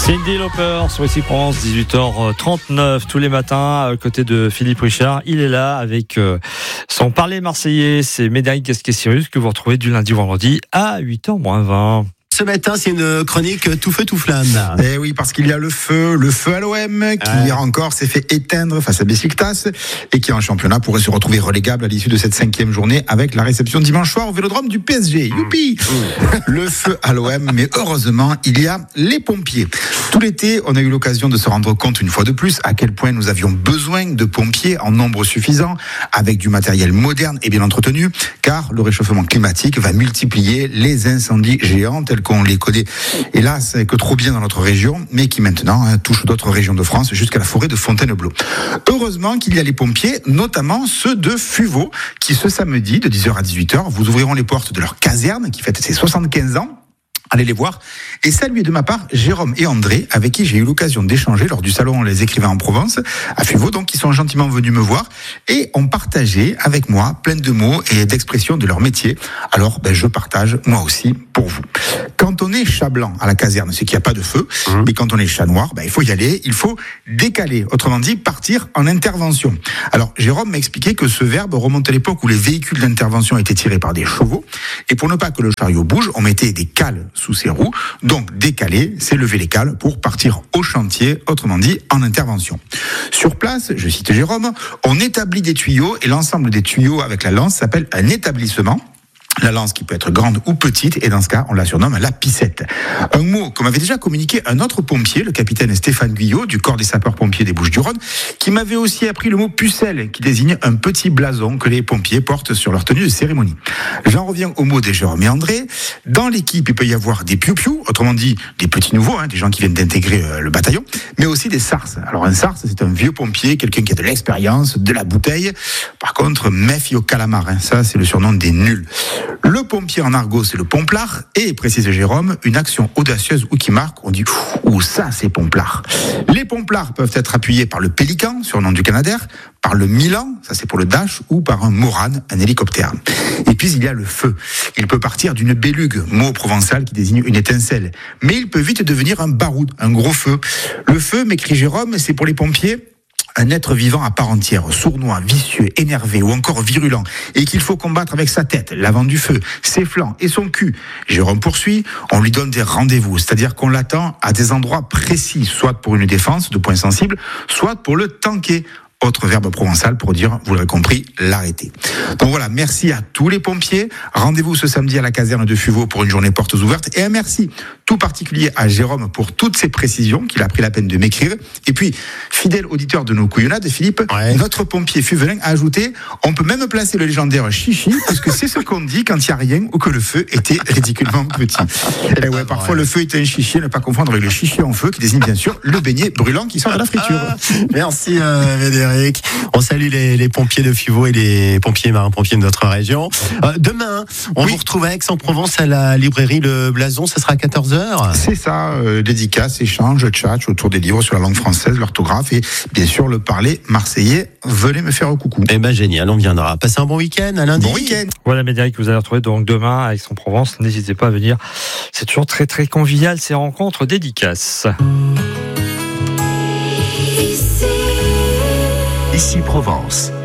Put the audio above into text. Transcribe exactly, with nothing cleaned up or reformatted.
Cyndi Lauper sur ici Provence, dix-huit heures trente-neuf tous les matins, à côté de Philippe Richard. Il est là avec euh, son parler marseillais, c'est Médéric Gasquet-Sirius que vous retrouvez du lundi au vendredi à huit heures moins vingt. Ce matin, c'est une chronique tout feu tout flamme. Eh oui, parce qu'il y a le feu, le feu à l'O M qui ouais. hier encore s'est fait éteindre face à Beşiktaş et qui en championnat pourrait se retrouver relégable à l'issue de cette cinquième journée avec la réception dimanche soir au Vélodrome du P S G. Youpi mmh. Le feu à l'O M, mais heureusement, il y a les pompiers. Tout l'été, on a eu l'occasion de se rendre compte une fois de plus à quel point nous avions besoin de pompiers en nombre suffisant, avec du matériel moderne et bien entretenu, car le réchauffement climatique va multiplier les incendies géants tels qu'on les connaît, hélas, que trop bien dans notre région, mais qui maintenant hein, touchent d'autres régions de France jusqu'à la forêt de Fontainebleau. Heureusement qu'il y a les pompiers, notamment ceux de Fuveau, qui ce samedi, de dix heures à dix-huit heures, vous ouvriront les portes de leur caserne, qui fête ses soixante-quinze ans. Allez les voir et saluer de ma part Jérôme et André, avec qui j'ai eu l'occasion d'échanger lors du salon Les Écrivains en Provence à Fuveau, donc qui sont gentiment venus me voir et ont partagé avec moi plein de mots et d'expressions de leur métier. Alors ben, je partage moi aussi pour vous. Quand on est chat blanc à la caserne, c'est qu'il n'y a pas de feu, mmh. mais quand on est chat noir, ben, il faut y aller, il faut décaler, autrement dit partir en intervention. Alors Jérôme m'a expliqué que ce verbe remonte à l'époque où les véhicules d'intervention étaient tirés par des chevaux, et pour ne pas que le chariot bouge, on mettait des cales sous ses roues. Donc décaler, c'est lever les cales pour partir au chantier, autrement dit en intervention. Sur place, je cite Jérôme, on établit des tuyaux et l'ensemble des tuyaux avec la lance s'appelle un établissement. La lance qui peut être grande ou petite, et dans ce cas, on la surnomme la pissette. Un mot qu'on m'avait déjà communiqué un autre pompier, le capitaine Stéphane Guyot, du corps des sapeurs-pompiers des Bouches-du-Rhône, qui m'avait aussi appris le mot pucelle, qui désigne un petit blason que les pompiers portent sur leur tenue de cérémonie. J'en reviens au mot des Jérôme et André. Dans l'équipe, il peut y avoir des piou-piou, autrement dit des petits nouveaux, hein, des gens qui viennent d'intégrer euh, le bataillon, mais aussi des sars. Alors un sars, c'est un vieux pompier, quelqu'un qui a de l'expérience, de la bouteille. Par contre, méfie au calamar, hein, ça c'est le surnom des nuls. Le pompier en argot, c'est le pomplard, et, précise Jérôme, une action audacieuse ou qui marque, on dit « Ouh, ça c'est pomplard ». Les pomplards peuvent être appuyés par le pélican, surnom du Canadair, par le milan, ça c'est pour le dash, ou par un morane, un hélicoptère. Et puis il y a le feu. Il peut partir d'une bélugue, mot provençal qui désigne une étincelle, mais il peut vite devenir un baroud, un gros feu. Le feu, m'écrit Jérôme, c'est pour les pompiers un être vivant à part entière, sournois, vicieux, énervé ou encore virulent, et qu'il faut combattre avec sa tête, l'avant du feu, ses flancs et son cul. Jérôme poursuit, on lui donne des rendez-vous, c'est-à-dire qu'on l'attend à des endroits précis, soit pour une défense de points sensibles, soit pour le tanker. Autre verbe provençal pour dire, vous l'aurez compris, l'arrêter. Donc voilà, merci à tous les pompiers. Rendez-vous ce samedi à la caserne de Fuveau pour une journée portes ouvertes. Et un merci tout particulier à Jérôme pour toutes ces précisions qu'il a pris la peine de m'écrire. Et puis, fidèle auditeur de nos couillonnades, Philippe, ouais. Notre pompier Fuvelin a ajouté, on peut même placer le légendaire chichi, parce que c'est ce qu'on dit quand il n'y a rien ou que le feu était ridiculement petit. Et ouais, parfois ouais. Le feu est un chichi, ne pas confondre avec le chichi en feu qui désigne bien sûr le beignet brûlant qui sort de la friture. Merci euh, Médéric. On salue les, les pompiers de Fuveau et les pompiers marins-pompiers de notre région. Euh, demain, on oui. vous retrouve à Aix-en-Provence à la librairie Le Blason, ça sera à quatorze heures. C'est ça, euh, dédicace, échange, tchatch autour des livres sur la langue française, l'orthographe et bien sûr le parler marseillais. Venez me faire un coucou. Eh ben génial, on viendra. Passez un bon week-end, à lundi. Bon week-end. Voilà Médéric, vous allez retrouver donc demain à Aix-en-Provence. N'hésitez pas à venir. C'est toujours très très convivial ces rencontres dédicaces. Ici Provence.